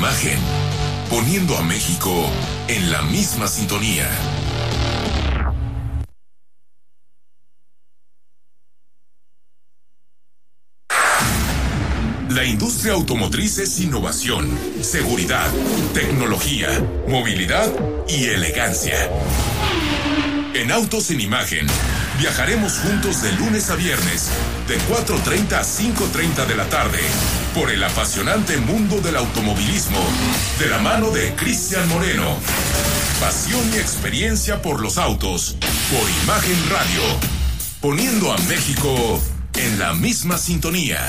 Imagen, poniendo a México en la misma sintonía. La industria automotriz es innovación, seguridad, tecnología, movilidad y elegancia. En Autos en Imagen, viajaremos juntos de lunes a viernes, de 4:30 a 5:30 de la tarde, por el apasionante mundo del automovilismo, de la mano de Cristian Moreno. Pasión y experiencia por los autos, por Imagen Radio, poniendo a México en la misma sintonía.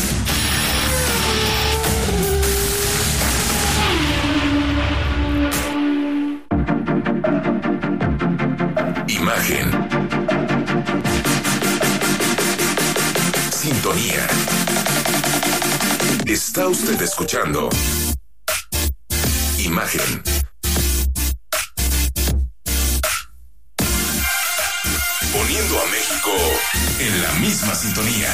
Imagen. Sintonía. Está usted escuchando Imagen. Poniendo a México en la misma sintonía.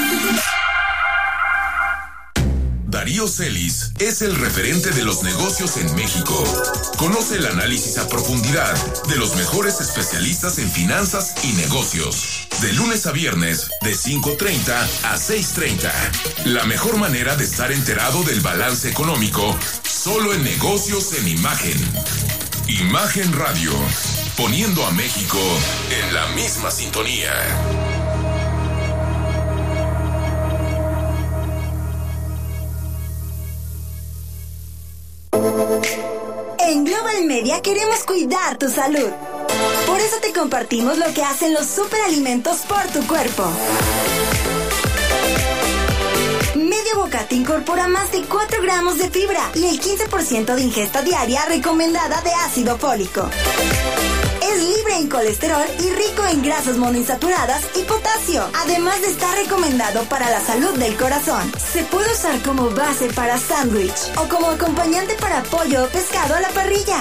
Darío Celis es el referente de los negocios en México. Conoce el análisis a profundidad de los mejores especialistas en finanzas y negocios. De lunes a viernes, de 5:30 a 6:30. La mejor manera de estar enterado del balance económico, solo en Negocios en Imagen. Imagen Radio, poniendo a México en la misma sintonía. En Global Media queremos cuidar tu salud. Por eso te compartimos lo que hacen los superalimentos por tu cuerpo. Medio bocata incorpora más de 4 gramos de fibra y el 15% de ingesta diaria recomendada de ácido fólico. Es libre en colesterol y rico en grasas monoinsaturadas y potasio, además de estar recomendado para la salud del corazón. Se puede usar como base para sándwich o como acompañante para pollo o pescado a la parrilla.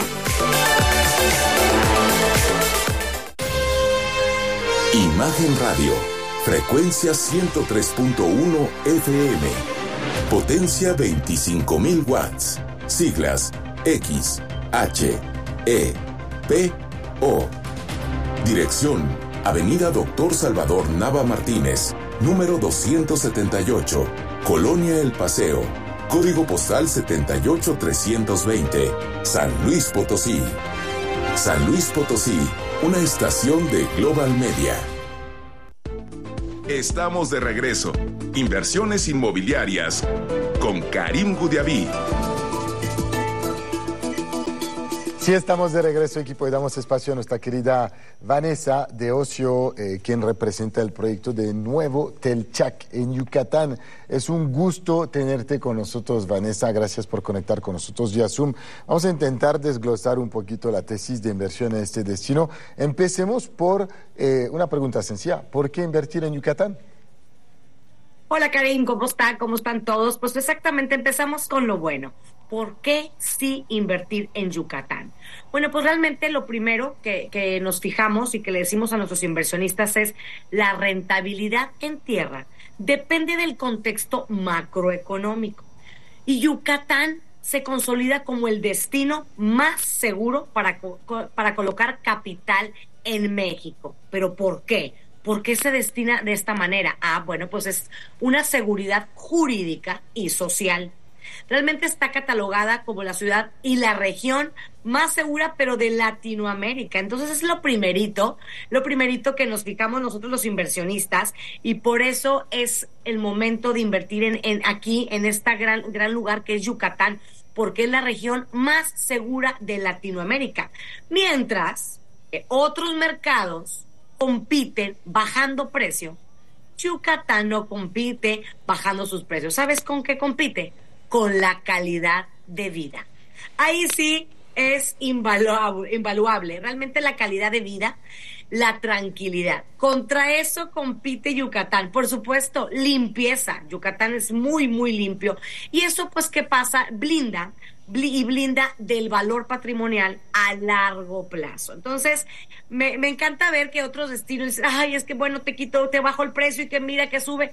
Imagen Radio, frecuencia 103.1 FM, potencia 25,000 watts, siglas X, H, E, P, O. Dirección, Avenida Doctor Salvador Nava Martínez, número 278, Colonia El Paseo, código postal 78320, San Luis Potosí. San Luis Potosí, una estación de Global Media. Estamos de regreso. Inversiones inmobiliarias con Karim Gudiaví. Sí, estamos de regreso, equipo, y damos espacio a nuestra querida Vanessa de Ocio, quien representa el proyecto de Nuevo Telchac en Yucatán. Es un gusto tenerte con nosotros, Vanessa. Gracias por conectar con nosotros vía Zoom. Vamos a intentar desglosar un poquito la tesis de inversión en este destino. Empecemos por una pregunta sencilla. ¿Por qué invertir en Yucatán? Hola, Karim, ¿cómo están? ¿Cómo están todos? Pues exactamente, empezamos con lo bueno. ¿Por qué sí invertir en Yucatán? Bueno, pues realmente lo primero que nos fijamos y que le decimos a nuestros inversionistas es la rentabilidad en tierra. Depende del contexto macroeconómico. Y Yucatán se consolida como el destino más seguro para colocar capital en México. ¿Pero por qué? ¿Por qué se destina de esta manera? Bueno, pues es una seguridad jurídica y social. Realmente está catalogada como la ciudad y la región más segura, pero de Latinoamérica. Entonces es lo primerito que nos fijamos nosotros los inversionistas, y por eso es el momento de invertir aquí, en este gran lugar que es Yucatán, porque es la región más segura de Latinoamérica. Mientras que otros mercados compiten bajando precio, Yucatán no compite bajando sus precios. ¿Sabes con qué compite? Con la calidad de vida. Ahí sí es invaluable. Realmente la calidad de vida, la tranquilidad. Contra eso compite Yucatán. Por supuesto, limpieza. Yucatán es muy, muy limpio. Y eso, pues, ¿qué pasa? Blinda del valor patrimonial a largo plazo. Entonces, me encanta ver que otros destinos dicen, es que bueno, te bajo el precio y que mira que sube.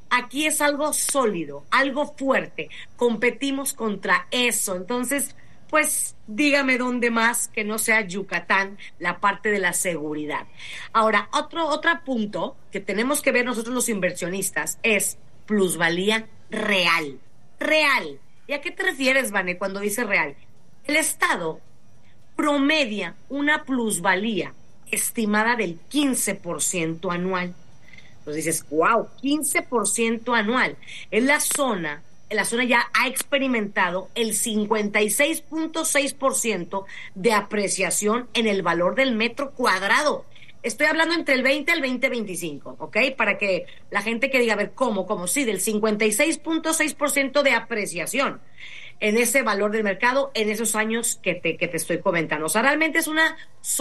Aquí es algo sólido, algo fuerte. Competimos contra eso. Entonces, pues dígame dónde más que no sea Yucatán, la parte de la seguridad. Ahora, otro punto que tenemos que ver nosotros los inversionistas es plusvalía real. Real. ¿Y a qué te refieres, Vane, cuando dice real? El Estado promedia una plusvalía estimada del 15% anual. Entonces dices, wow, 15% anual. La zona ya ha experimentado el 56.6% de apreciación en el valor del metro cuadrado. Estoy hablando entre el 20 al 2025, ¿ok? Para que la gente que diga, a ver, ¿cómo? Sí, del 56.6% de apreciación en ese valor del mercado en esos años que te estoy comentando. O sea, realmente es una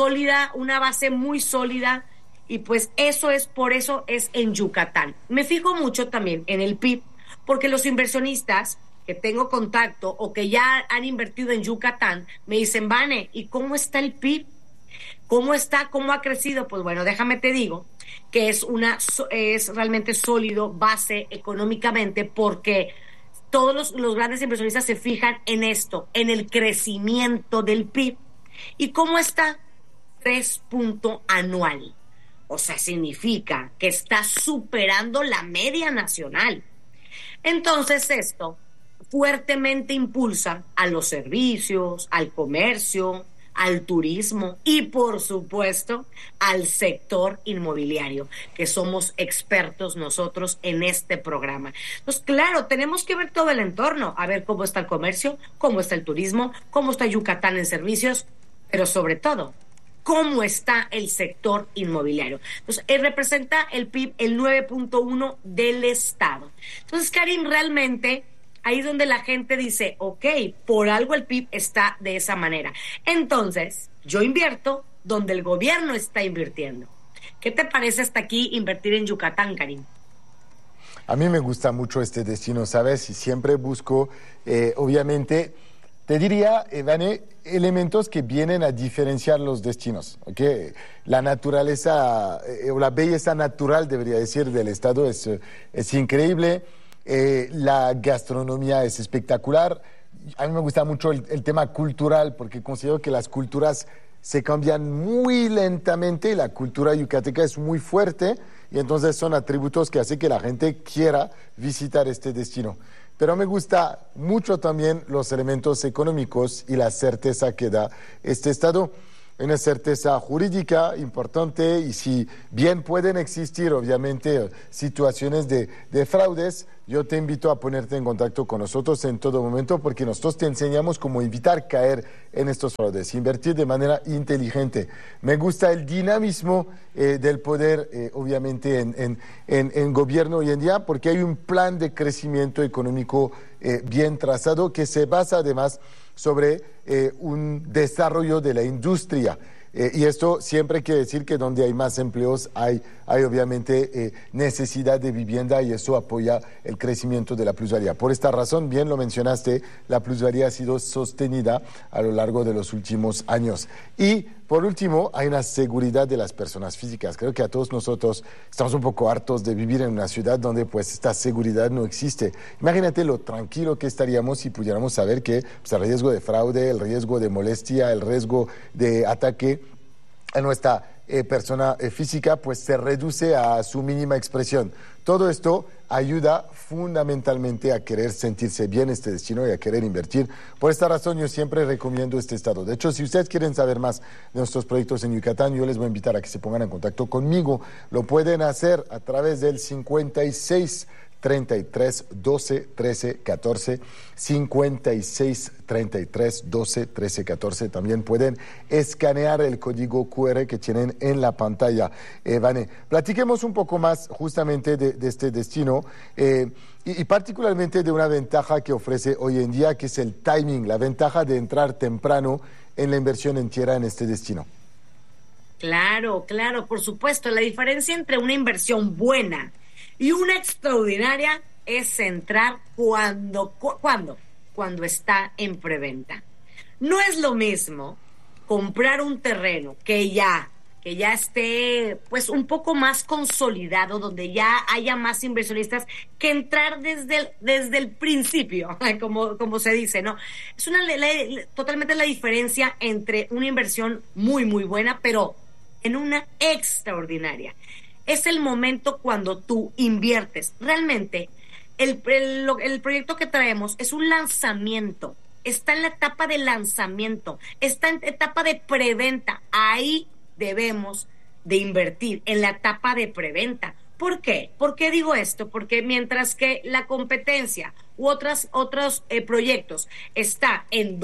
base muy sólida. Y pues por eso es en Yucatán. Me fijo mucho también en el PIB, porque los inversionistas que tengo contacto o que ya han invertido en Yucatán, me dicen, Vane, ¿y cómo está el PIB? ¿Cómo está? ¿Cómo ha crecido? Pues bueno, déjame te digo que es realmente sólido base económicamente, porque todos los grandes inversionistas se fijan en esto, en el crecimiento del PIB. ¿Y cómo está? 3 puntos anual. O sea, significa que está superando la media nacional. Entonces esto fuertemente impulsa a los servicios, al comercio, al turismo y, por supuesto, al sector inmobiliario, que somos expertos nosotros en este programa. Entonces, claro, tenemos que ver todo el entorno, a ver cómo está el comercio, cómo está el turismo, cómo está Yucatán en servicios, pero sobre todo, cómo está el sector inmobiliario. Entonces, representa el PIB el 9.1 del Estado. Entonces, Karim, realmente ahí es donde la gente dice, ok, por algo el PIB está de esa manera. Entonces, yo invierto donde el gobierno está invirtiendo. ¿Qué te parece hasta aquí invertir en Yucatán, Karim? A mí me gusta mucho este destino, ¿sabes? Y siempre busco, obviamente, te diría, Vane, elementos que vienen a diferenciar los destinos, ¿ok? La naturaleza, o la belleza natural, debería decir, del estado es increíble. La gastronomía es espectacular. A mí me gusta mucho el tema cultural, porque considero que las culturas se cambian muy lentamente y la cultura yucateca es muy fuerte, y entonces son atributos que hacen que la gente quiera visitar este destino. Pero me gusta mucho también los elementos económicos y la certeza que da este estado. Una certeza jurídica importante, y si bien pueden existir obviamente situaciones de fraudes, yo te invito a ponerte en contacto con nosotros en todo momento, porque nosotros te enseñamos cómo evitar caer en estos fraudes, invertir de manera inteligente. Me gusta el dinamismo del poder obviamente en gobierno hoy en día, porque hay un plan de crecimiento económico bien trazado, que se basa además sobre un desarrollo de la industria. Y esto siempre quiere decir que donde hay más empleos hay obviamente necesidad de vivienda, y eso apoya el crecimiento de la plusvalía. Por esta razón, bien lo mencionaste, la plusvalía ha sido sostenida a lo largo de los últimos años. Y por último, hay una seguridad de las personas físicas. Creo que a todos nosotros estamos un poco hartos de vivir en una ciudad donde pues esta seguridad no existe. Imagínate lo tranquilo que estaríamos si pudiéramos saber que pues, el riesgo de fraude, el riesgo de molestia, el riesgo de ataque a nuestra persona física pues se reduce a su mínima expresión. Todo esto ayuda fundamentalmente a querer sentirse bien este destino y a querer invertir. Por esta razón yo siempre recomiendo este estado. De hecho, si ustedes quieren saber más de nuestros proyectos en Yucatán, yo les voy a invitar a que se pongan en contacto conmigo. Lo pueden hacer a través del 56 33 12 13 14, 56 33 12 13 14. También pueden escanear el código QR que tienen en la pantalla. Vane, platiquemos un poco más justamente de este destino y particularmente de una ventaja que ofrece hoy en día, que es el timing, la ventaja de entrar temprano en la inversión en tierra en este destino. Claro, por supuesto. La diferencia entre una inversión buena y una extraordinaria es entrar cuando está en preventa. No es lo mismo comprar un terreno que ya que ya esté pues un poco más consolidado, donde ya haya más inversionistas, que entrar desde el principio, como se dice, ¿no? Es totalmente la diferencia entre una inversión muy, muy buena, pero en una extraordinaria. Es el momento cuando tú inviertes. Realmente, el proyecto que traemos es un lanzamiento. Está en la etapa de lanzamiento, está en etapa de preventa. Ahí debemos de invertir, en la etapa de preventa. ¿Por qué? ¿Por qué digo esto? Porque mientras que la competencia u otros proyectos está en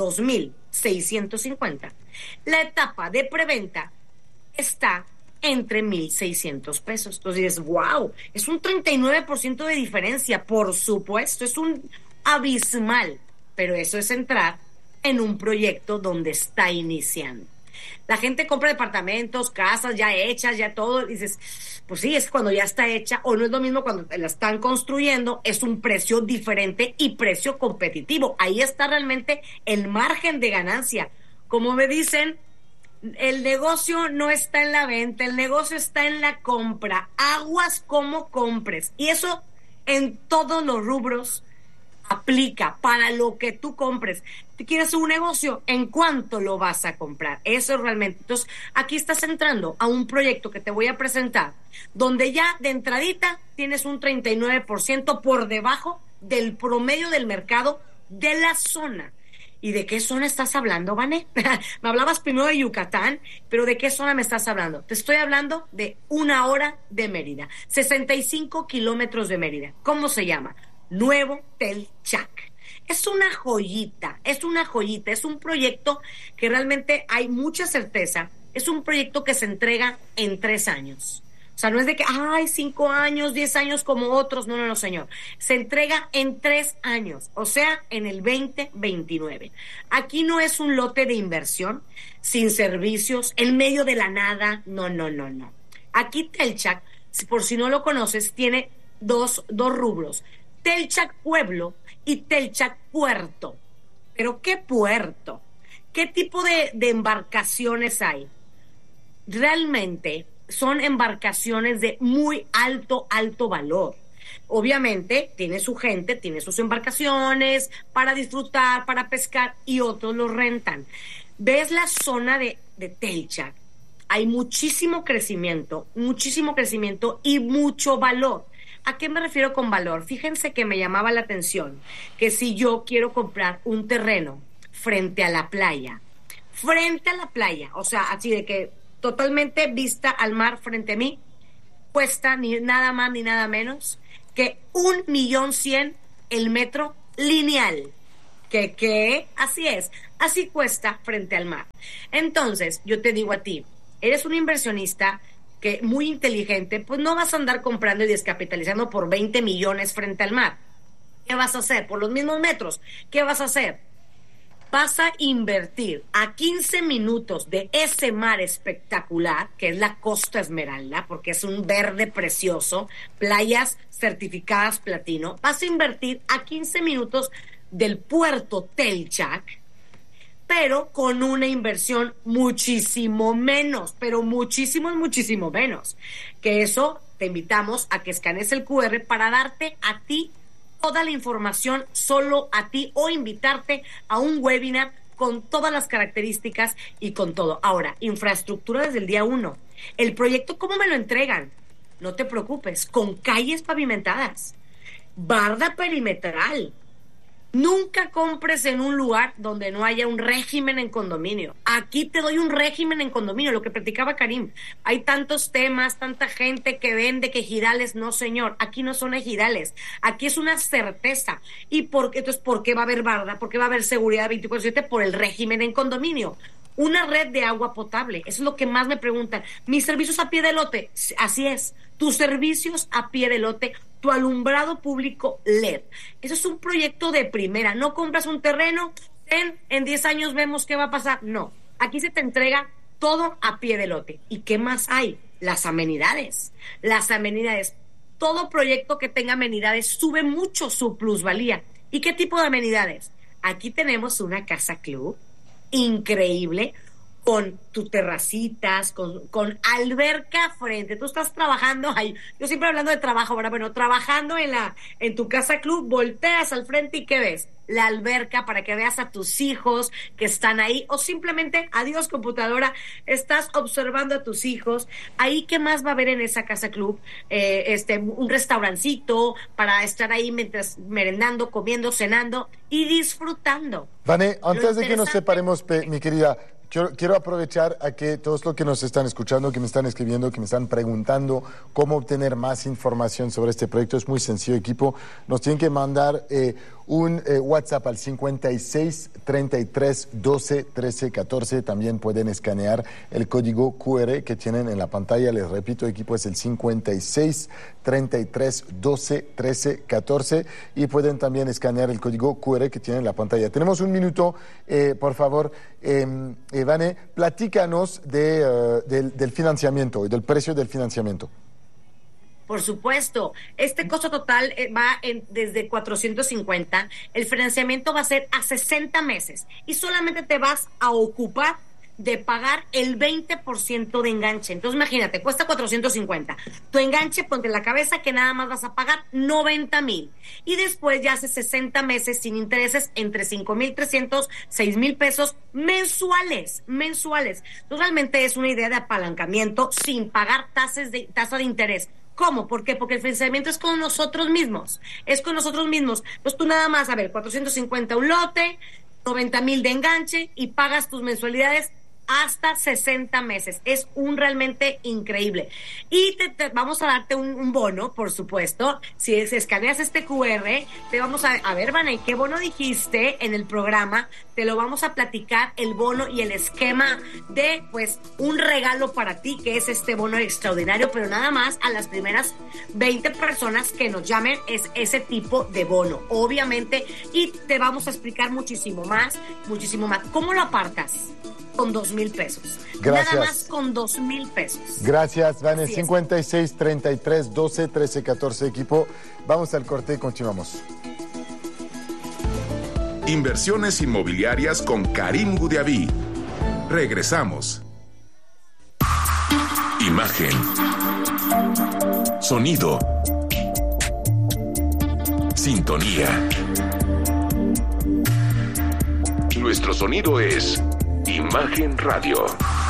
2,650, la etapa de preventa está entre 1,600 pesos. Entonces dices, wow, es un 39% de diferencia, por supuesto, es un abismal. Pero eso es entrar en un proyecto donde está iniciando. La gente compra departamentos, casas ya hechas, ya todo, y dices, pues sí, es cuando ya está hecha, o no es lo mismo cuando la están construyendo, es un precio diferente y precio competitivo. Ahí está realmente el margen de ganancia. Como me dicen, el negocio no está en la venta, el negocio está en la compra. Aguas como compres. Y eso en todos los rubros aplica para lo que tú compres. ¿Tú quieres un negocio? ¿En cuánto lo vas a comprar? Eso es realmente. Entonces, aquí estás entrando a un proyecto que te voy a presentar, donde ya de entradita tienes un 39% por debajo del promedio del mercado de la zona. ¿Y de qué zona estás hablando, Vané? Me hablabas primero de Yucatán, pero ¿de qué zona me estás hablando? Te estoy hablando de 1 hora de Mérida, 65 kilómetros de Mérida. ¿Cómo se llama? Nuevo Telchac. Es una joyita, es un proyecto que realmente hay mucha certeza. Es un proyecto que se entrega en 3 años. O sea, no es de que, 5 años, 10 años como otros. No, señor. Se entrega en 3 años, o sea, en el 2029. Aquí no es un lote de inversión, sin servicios, en medio de la nada. No. Aquí Telchac, por si no lo conoces, tiene dos rubros. Telchac Pueblo y Telchac Puerto. ¿Pero qué puerto? ¿Qué tipo de embarcaciones hay? Realmente son embarcaciones de muy alto valor. Obviamente tiene su gente, tiene sus embarcaciones para disfrutar, para pescar, y otros los rentan. ¿Ves la zona de Telchac? Hay muchísimo crecimiento y mucho valor. ¿A qué me refiero con valor? Fíjense que me llamaba la atención que si yo quiero comprar un terreno frente a la playa, o sea, así de que totalmente vista al mar frente a mí, cuesta ni nada más ni nada menos que 1,100,000 el metro lineal. ¿Qué? Así es, así cuesta frente al mar. Entonces, yo te digo a ti, eres un inversionista que muy inteligente, pues no vas a andar comprando y descapitalizando por 20 millones frente al mar. ¿Qué vas a hacer? Por los mismos metros. ¿Qué vas a hacer? Vas a invertir a 15 minutos de ese mar espectacular, que es la Costa Esmeralda, porque es un verde precioso, playas certificadas platino. Vas a invertir a 15 minutos del puerto Telchac, pero con una inversión muchísimo menos, pero muchísimo menos. Que eso te invitamos a que escanees el QR para darte a ti toda la información, solo a ti, o invitarte a un webinar con todas las características y con todo. Ahora, infraestructura desde el día 1. El proyecto, ¿cómo me lo entregan? No te preocupes, con calles pavimentadas, barda perimetral. Nunca compres en un lugar donde no haya un régimen en condominio. Aquí te doy un régimen en condominio, lo que platicaba Karim. Hay tantos temas, tanta gente que vende que ejidales. No, señor, aquí no son ejidales. Aquí es una certeza. Entonces, ¿por qué va a haber barda? ¿Por qué va a haber seguridad 24/7? Por el régimen en condominio. Una red de agua potable, eso es lo que más me preguntan. ¿Mis servicios a pie de lote? Así es, tus servicios a pie de lote, tu alumbrado público LED. Eso es un proyecto de primera. No compras un terreno, en 10 años vemos qué va a pasar. No, aquí se te entrega todo a pie de lote. ¿Y qué más hay? Las amenidades. Todo proyecto que tenga amenidades sube mucho su plusvalía. ¿Y qué tipo de amenidades? Aquí tenemos una casa club increíble, con tus terracitas, con alberca frente. Tú estás trabajando ahí. Yo siempre hablando de trabajo, ¿verdad? Bueno, trabajando en tu casa club, volteas al frente y ¿qué ves? La alberca para que veas a tus hijos que están ahí, o simplemente, adiós computadora, estás observando a tus hijos. Ahí, ¿qué más va a haber en esa casa club? Un restaurancito para estar ahí mientras merendando, comiendo, cenando y disfrutando. Vane, antes de que nos separemos, mi querida, quiero aprovechar a que todos los que nos están escuchando, que me están escribiendo, que me están preguntando cómo obtener más información sobre este proyecto. Es muy sencillo, equipo. Nos tienen que mandar un WhatsApp al 56 33 12 13 14. También pueden escanear el código QR que tienen en la pantalla. Les repito, equipo, es el 56 33 12 13 14. Y pueden también escanear el código QR que tienen en la pantalla. Tenemos un minuto, por favor. Vane, platícanos del financiamiento y del precio del financiamiento. Por supuesto, este costo total va desde 450. El financiamiento va a ser a 60 meses y solamente te vas a ocupar de pagar el 20% de enganche. Entonces, imagínate, cuesta 450. Tu enganche, ponte en la cabeza que nada más vas a pagar 90,000. Y después ya hace 60 meses sin intereses entre 5,300, 6,000 pesos mensuales. Entonces, realmente es una idea de apalancamiento sin pagar tasa de interés. ¿Cómo? ¿Por qué? Porque el financiamiento es con nosotros mismos. Pues tú nada más, 450 un lote, 90,000 de enganche y pagas tus mensualidades hasta 60 meses. Es realmente increíble. Y te vamos a darte un bono, por supuesto. Si escaneas este QR, te vamos a ver, Vane, ¿qué bono dijiste en el programa? Te lo vamos a platicar, el bono y el esquema de, pues, un regalo para ti, que es este bono extraordinario, pero nada más a las primeras 20 personas que nos llamen es ese tipo de bono, obviamente, y te vamos a explicar muchísimo más. ¿Cómo lo apartas? Con 2,000 pesos. Gracias. Nada más con 2,000 pesos. Gracias, Vane. 56 33 12 13 14, equipo. Vamos al corte y continuamos. Inversiones inmobiliarias con Karim Goudiaby. Regresamos. Imagen. Sonido. Sintonía. Nuestro sonido es Imagen Radio.